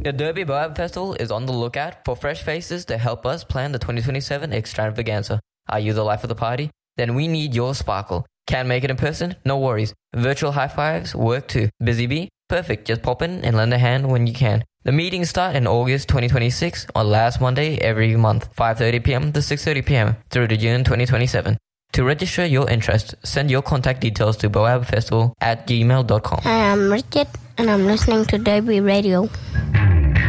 The Derby Boab Festival is on the lookout for fresh faces to help us plan the 2027 extravaganza. Are you the life of the party? Then we need your sparkle. Can't make it in person? No worries. Virtual high fives work too. Busy bee? Perfect. Just pop in and lend a hand when you can. The meetings start in August 2026 on last Monday every month, 5:30 p.m. to 6:30 p.m. through to June 2027. To register your interest, send your contact details to boabfestival@gmail.com. Hi, I'm Richard, and I'm listening to Derby Radio.